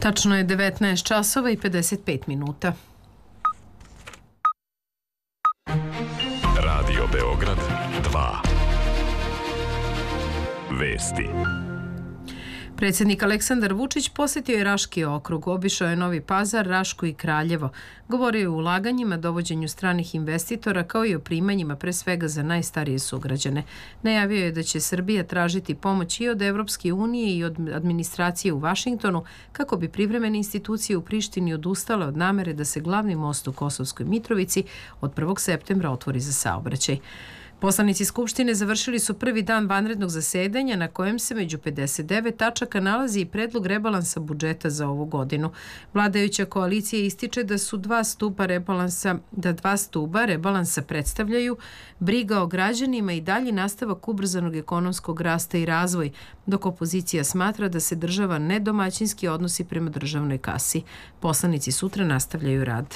Tačno je 19 časova i 55 minuta. Radio Beograd 2. Vesti. Predsjednik Aleksandar Vučić posjetio je Raški okrug, obišao je Novi Pazar, Rašku i Kraljevo. Govorio je o ulaganjima, dovođenju stranih investitora kao i o primanjima pre svega za najstarije sugrađane. Najavio je da će Srbija tražiti pomoć i od Evropske unije i od administracije u Vašingtonu kako bi privremene institucije u Prištini odustale od namere da se glavni most u Kosovskoj Mitrovici od 1. septembra otvori za saobraćaj. Poslanici Skupštine završili su prvi dan vanrednog zasedanja na kojem se među 59 tačaka nalazi i predlog rebalansa budžeta za ovu godinu. Vladajuća koalicija ističe da su dva stuba rebalansa predstavljaju briga o građanima i dalji nastavak ubrzanog ekonomskog rasta i razvoj, dok opozicija smatra da se država nedomaćinski odnosi prema državnoj kasi. Poslanici sutra nastavljaju rad.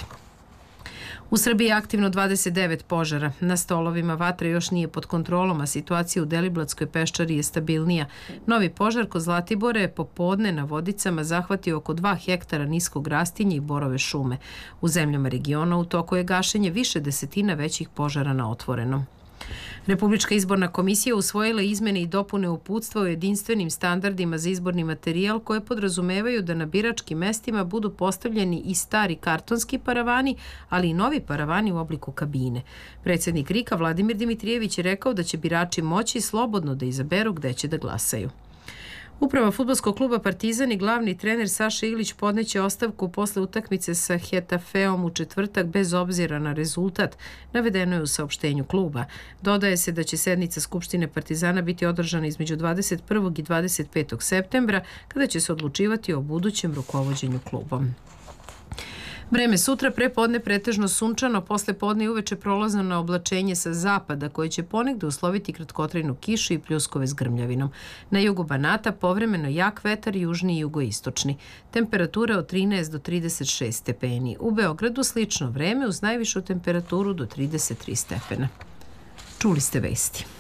U Srbiji je aktivno 29 požara. Na stolovima vatra još nije pod kontrolom, a situacija u Deliblatskoj peščari je stabilnija. Novi požar kod Zlatibora je popodne na Vodicama zahvatio oko 2 hektara niskog rastinja i borove šume. U zemljama regiona u toku je gašenje više desetina većih požara na otvorenom. Republička izborna komisija usvojila izmene i dopune uputstva o jedinstvenim standardima za izborni materijal koje podrazumevaju da na biračkim mestima budu postavljeni i stari kartonski paravani, ali i novi paravani u obliku kabine. Predsjednik RIK-a Vladimir Dimitrijević je rekao da će birači moći slobodno da izaberu gde će da glasaju. Uprava fudbalskog kluba Partizan i glavni trener Saša Ilić podneće ostavku posle utakmice sa Hetafeom u četvrtak bez obzira na rezultat, navedeno je u saopštenju kluba. Dodaje se da će sednica Skupštine Partizana biti održana između 21. i 25. septembra, kada će se odlučivati o budućem rukovođenju klubom. Vreme sutra prepodne pretežno sunčano, posle podne i uveče prolazno na oblačenje sa zapada koje će ponegde usloviti kratkotrajnu kišu i pljuskove s grmljavinom. Na jugu Banata povremeno jak vetar, južni i jugoistočni. Temperatura od 13 do 36 stepeni. U Beogradu slično vreme uz najvišu temperaturu do 33 stepena. Čuli ste vesti.